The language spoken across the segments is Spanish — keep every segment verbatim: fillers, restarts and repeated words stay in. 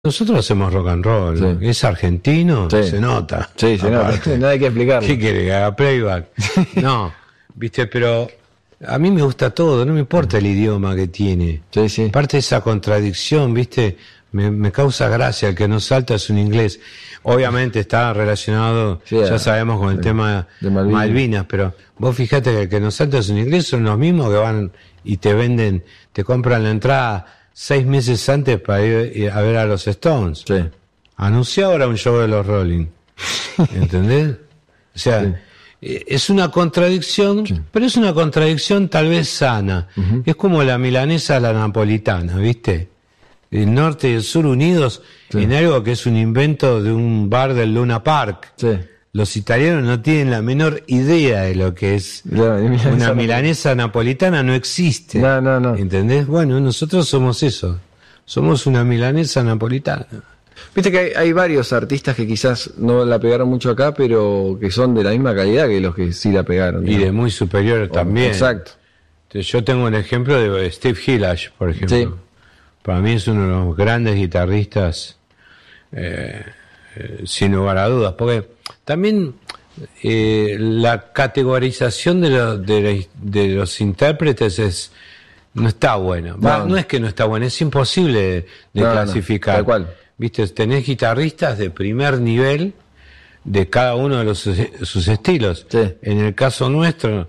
Nosotros hacemos rock and roll, Sí. ¿no? Es argentino, Sí. se nota. Sí, se nota. No hay que explicarlo. ¿Qué quiere que haga playback? No, viste, pero a mí me gusta todo, no me importa el idioma que tiene. Sí, sí. Aparte de esa contradicción, viste, me, me causa gracia, el que no salta es un inglés. Obviamente está relacionado, Sí, ya a- sabemos, con el de- tema de Malvinas. Malvinas. pero vos fijate que el que no salta es un inglés, son los mismos que van y te venden, te compran la entrada seis meses antes para ir a ver a los Stones. Sí. Anunció ahora un show de los Rolling. ¿Entendés? O sea, Sí. eh, es una contradicción, Sí. pero es una contradicción tal vez sana. Ujú. Es como la milanesa a la napolitana, ¿viste? El norte y el sur unidos Sí. en algo que es un invento de un bar del Luna Park. Sí. Los italianos no tienen la menor idea de lo que es La milanesa una no- milanesa napolitana, no existe. No, no, no. ¿Entendés? Bueno, nosotros somos eso. Somos una milanesa napolitana. Viste que hay, hay varios artistas que quizás no la pegaron mucho acá, pero que son de la misma calidad que los que sí la pegaron. Y ¿no? de muy superior también. Exacto. Entonces, yo tengo un ejemplo de Steve Hillash, por ejemplo. Sí. Para mí es uno de los grandes guitarristas, eh, eh, sin lugar a dudas. Porque también eh, la categorización de, lo- de, la- de los intérpretes es no está buena. Va, No. no es que no está buena, es imposible de, de No, no, clasificar. tal cual. Viste, tenés guitarristas de primer nivel de cada uno de los, sus, sus estilos. Sí. En el caso nuestro,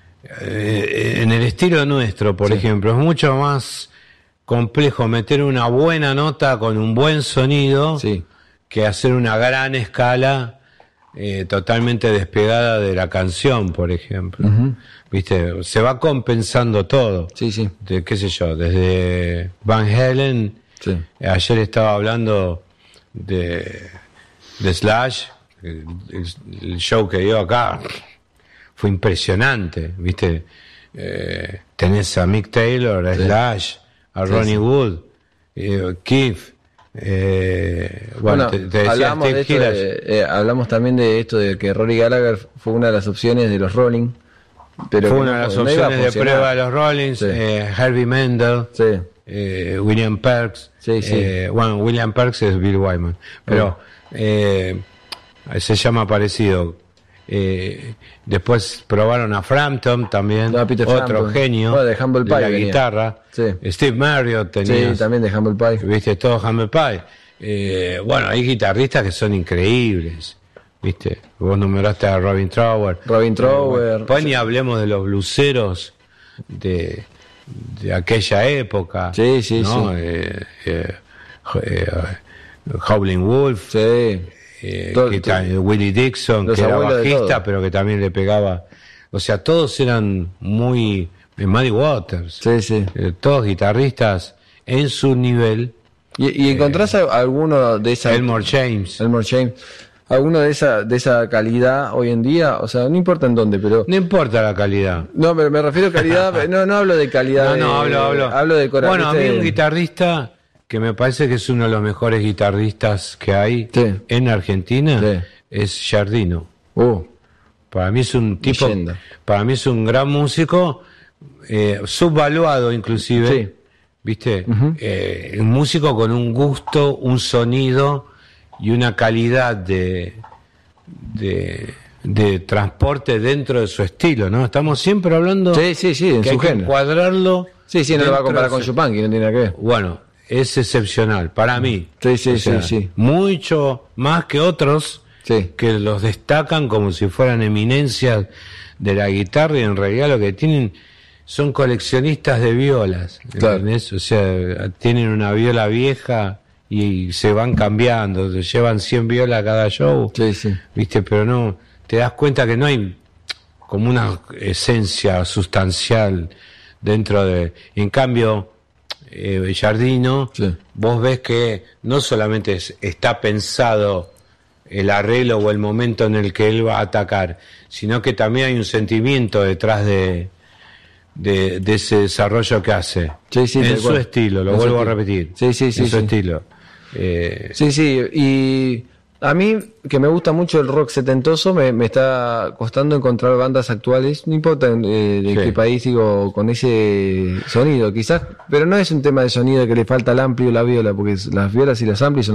eh, en el estilo nuestro, por Sí. ejemplo, es mucho más complejo meter una buena nota con un buen sonido Sí. que hacer una gran escala eh, totalmente despegada de la canción, por ejemplo. Ujú. Viste, se va compensando todo. Sí, sí. De, qué sé yo, desde Van Halen. Sí. Ayer estaba hablando de, de Slash, el, el- el show que dio acá fue impresionante, ¿viste? Eh, tenés a Mick Taylor, a Sí. Slash, a Sí, Ronnie sí. Wood, eh, Keith, eh, bueno, Bueno, te, te decía hablamos, Steve de esto Hillash. de- eh, hablamos también de esto de que Rory Gallagher fue una de las opciones de los Rolling. Pero Fue que una no- de las no iba a opciones de funcionar. prueba de los Rollins, Sí. eh, Herbie Mendel, Sí. eh, William Perks, Sí, sí. eh, bueno, William Perks es Bill Wyman, pero eh, se llama parecido. Eh, después probaron a Frampton también, No, a Peter otro Frampton. genio Bueno, de Humble Pie la venía. guitarra. Sí. Steve Marriott tenía, Sí, también de Humble Pie. viste, todo Humble Pie. Eh, bueno, hay guitarristas que son increíbles, viste. Vos nombraste a Robin Trower. Robin Trower. Pues ni hablemos de los bluseros de, de aquella época. Sí, sí, ¿no? sí. Eh, eh, eh, Howlin' Wolf, Sí. eh, Todo- que ta- todo- Willie Dixon, los que era abuelos de bajista, todo. pero que también le pegaba. O sea, todos eran muy. eh, Muddy Waters, Sí, sí. eh, todos guitarristas en su nivel. ¿Y, y encontrás a- alguno de esa... Elmore James. Elmore James. ¿Alguno de esa, de esa calidad hoy en día? O sea, no importa en dónde, pero... No importa la calidad. No, pero me refiero a calidad... No, no hablo de calidad. No, de- no, hablo, hablo. Hablo de corazón. Bueno, a mí un guitarrista que me parece que es uno de los mejores guitarristas que hay Sí. en Argentina Sí. es Giardino. Uh, Para mí es un tipo, Leyenda. para mí es un gran músico, eh, subvaluado inclusive, Sí. ¿viste? Ujú. Eh, un músico con un gusto, un sonido y una calidad de, de, de transporte dentro de su estilo, ¿no? Estamos siempre hablando sí, sí, sí, en que hay su que género. encuadrarlo. Sí, sí, no lo va a dentro comparar de con su- Chupanqui, no tiene nada que ver. Bueno, es excepcional para mí. Sí, sí, O sea, sí, sí. mucho más que otros Sí. que los destacan como si fueran eminencias de la guitarra y en realidad lo que tienen son coleccionistas de violas, Claro. ¿entendés? O sea, tienen una viola vieja y se van cambiando, se llevan cien violas a cada show, Sí, sí. ¿viste? Pero no, te das cuenta que no hay como una esencia sustancial dentro de... En cambio, eh, Giardino, Sí. vos ves que no solamente es- está pensado el arreglo o el momento en el que él va a atacar, sino que también hay un sentimiento detrás de, de, de ese desarrollo que hace. Sí, sí, en tal su cual. estilo, lo En su vuelvo a estilo. repetir. Sí, sí, sí, En su sí. estilo. Eh, Sí, sí, y A mí, que me gusta mucho el rock setentoso, me, me está costando encontrar bandas actuales, no importa eh, de sí. qué país, digo, con ese sonido, quizás, pero no es un tema de sonido que le falta el amplio y la viola, porque las violas y los amplios son